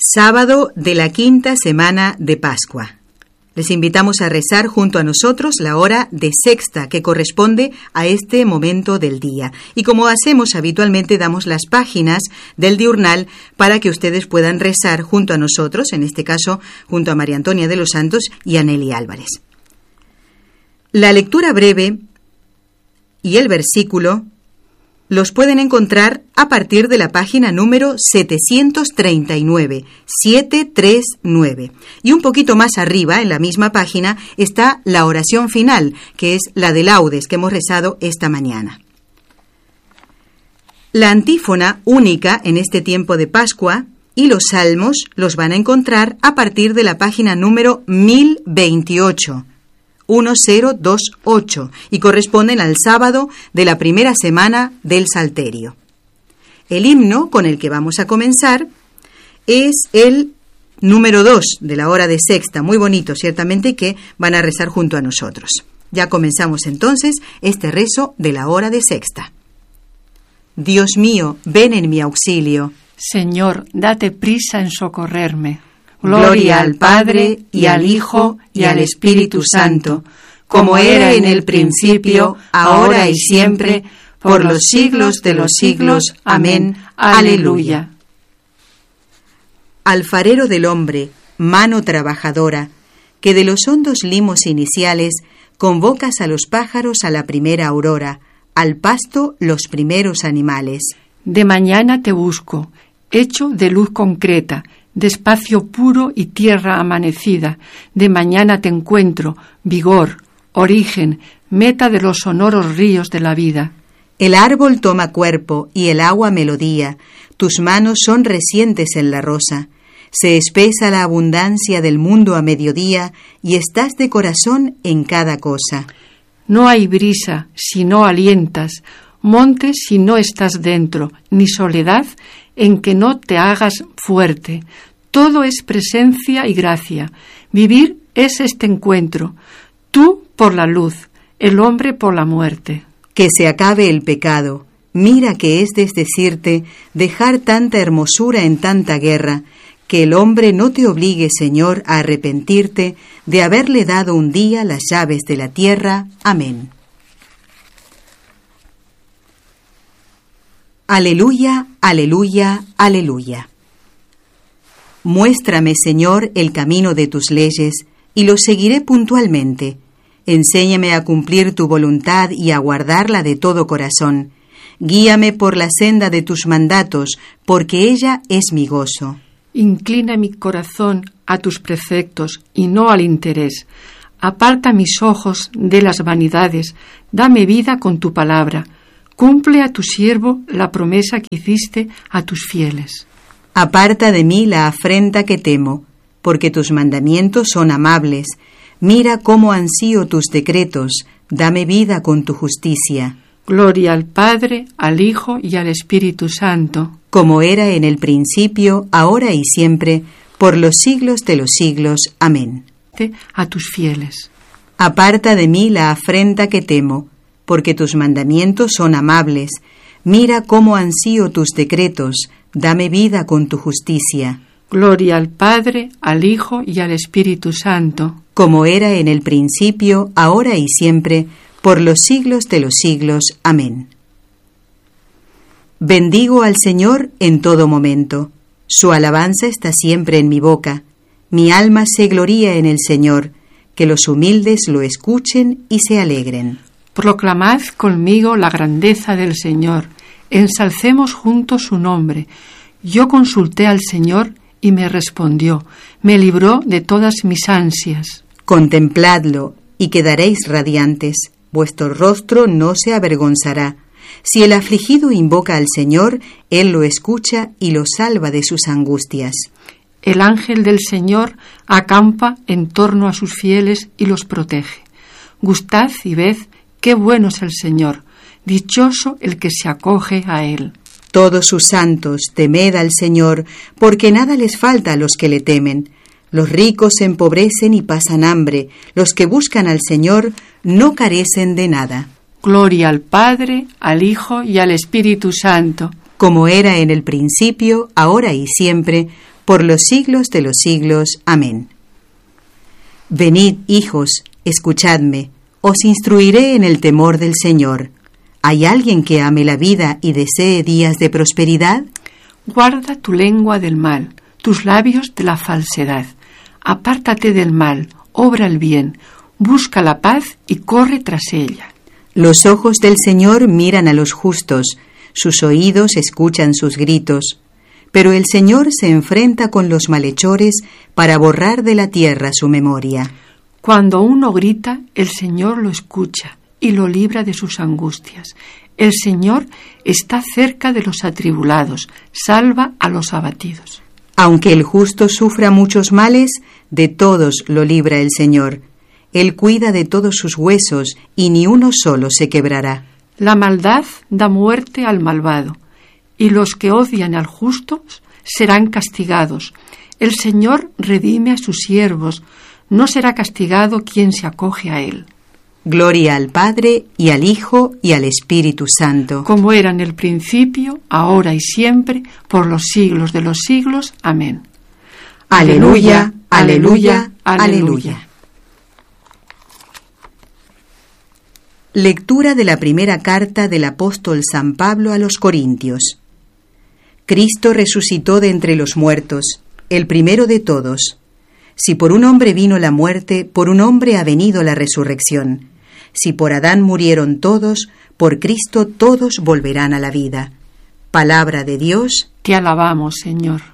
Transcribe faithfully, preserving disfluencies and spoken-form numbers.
Sábado de la quinta semana de Pascua. Les invitamos a rezar junto a nosotros la hora de sexta, que corresponde a este momento del día. Y como hacemos habitualmente, damos las páginas del diurnal para que ustedes puedan rezar junto a nosotros, en este caso junto a María Antonia de los Santos y a Nelly Álvarez. La lectura breve y el versículo los pueden encontrar a partir de la página número setecientos treinta y nueve, setecientos treinta y nueve. Y un poquito más arriba, en la misma página, está la oración final, que es la de laudes que hemos rezado esta mañana. La antífona única en este tiempo de Pascua y los salmos los van a encontrar a partir de la página número mil veintiocho. mil veintiocho y corresponden al sábado de la primera semana del Salterio. El himno con el que vamos a comenzar es el número dos de la hora de sexta, muy bonito ciertamente, que van a rezar junto a nosotros. Ya comenzamos entonces este rezo de la hora de sexta. Dios mío, ven en mi auxilio. Señor, date prisa en socorrerme. Gloria al Padre, y al Hijo, y al Espíritu Santo, como era en el principio, ahora y siempre, por los siglos de los siglos. Amén. Aleluya. Alfarero del hombre, mano trabajadora, que de los hondos limos iniciales convocas a los pájaros a la primera aurora, al pasto los primeros animales. De mañana te busco, hecho de luz concreta, de espacio puro y tierra amanecida. De mañana te encuentro, vigor, origen, meta de los sonoros ríos de la vida. El árbol toma cuerpo y el agua melodía, tus manos son recientes en la rosa. Se espesa la abundancia del mundo a mediodía y estás de corazón en cada cosa. No hay brisa si no alientas, monte si no estás dentro, ni soledad en que no te hagas fuerte. Todo es presencia y gracia. Vivir es este encuentro. Tú por la luz, el hombre por la muerte. Que se acabe el pecado. Mira que es desdecirte, dejar tanta hermosura en tanta guerra, que el hombre no te obligue, Señor, a arrepentirte de haberle dado un día las llaves de la tierra. Amén. Aleluya, aleluya, aleluya. Muéstrame, Señor, el camino de tus leyes, y lo seguiré puntualmente. Enséñame a cumplir tu voluntad y a guardarla de todo corazón. Guíame por la senda de tus mandatos, porque ella es mi gozo. Inclina mi corazón a tus preceptos y no al interés. Aparta mis ojos de las vanidades, dame vida con tu palabra. Cumple a tu siervo la promesa que hiciste a tus fieles. Aparta de mí la afrenta que temo, porque tus mandamientos son amables. Mira cómo ansío tus decretos, dame vida con tu justicia. Gloria al Padre, al Hijo y al Espíritu Santo. Como era en el principio, ahora y siempre, por los siglos de los siglos. Amén. A tus fieles. Aparta de mí la afrenta que temo, porque tus mandamientos son amables. Mira cómo ansío tus decretos, dame vida con tu justicia. Gloria al Padre, al Hijo y al Espíritu Santo. Como era en el principio, ahora y siempre, por los siglos de los siglos. Amén. Bendigo al Señor en todo momento. Su alabanza está siempre en mi boca. Mi alma se gloría en el Señor. Que los humildes lo escuchen y se alegren. Proclamad conmigo la grandeza del Señor. Ensalcemos juntos su nombre. Yo consulté al Señor y me respondió. Me libró de todas mis ansias. Contempladlo y quedaréis radiantes. Vuestro rostro no se avergonzará. Si el afligido invoca al Señor, Él lo escucha y lo salva de sus angustias. El ángel del Señor acampa en torno a sus fieles y los protege. Gustad y ved qué bueno es el Señor, dichoso el que se acoge a Él. Todos sus santos, temed al Señor, porque nada les falta a los que le temen. Los ricos se empobrecen y pasan hambre, los que buscan al Señor no carecen de nada. Gloria al Padre, al Hijo y al Espíritu Santo. Como era en el principio, ahora y siempre, por los siglos de los siglos. Amén. Venid, hijos, escuchadme, os instruiré en el temor del Señor. ¿Hay alguien que ame la vida y desee días de prosperidad? Guarda tu lengua del mal, tus labios de la falsedad. Apártate del mal, obra el bien, busca la paz y corre tras ella. Los ojos del Señor miran a los justos, sus oídos escuchan sus gritos. Pero el Señor se enfrenta con los malhechores para borrar de la tierra su memoria. Cuando uno grita, el Señor lo escucha y lo libra de sus angustias. El Señor está cerca de los atribulados, salva a los abatidos. Aunque el justo sufra muchos males, de todos lo libra el Señor. Él cuida de todos sus huesos y ni uno solo se quebrará. La maldad da muerte al malvado, y los que odian al justo serán castigados. El Señor redime a sus siervos, no será castigado quien se acoge a él. Gloria al Padre, y al Hijo, y al Espíritu Santo. Como era en el principio, ahora y siempre, por los siglos de los siglos. Amén. Aleluya, aleluya, aleluya. Lectura de la primera carta del apóstol San Pablo a los Corintios. Cristo resucitó de entre los muertos, el primero de todos. Si por un hombre vino la muerte, por un hombre ha venido la resurrección. Si por Adán murieron todos, por Cristo todos volverán a la vida. Palabra de Dios. Te alabamos, Señor.